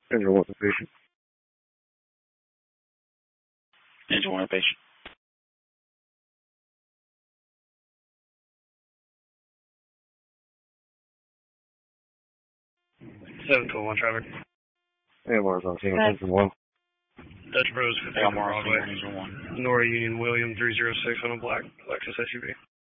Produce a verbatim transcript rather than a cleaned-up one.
Angel one, patient. Angel one, patient. seven twelve one traffic. A M R's on scene, Angel one. Dutch Bros, A M R on scene, Angel one. Nora Union William three zero six on a black Lexus S U V.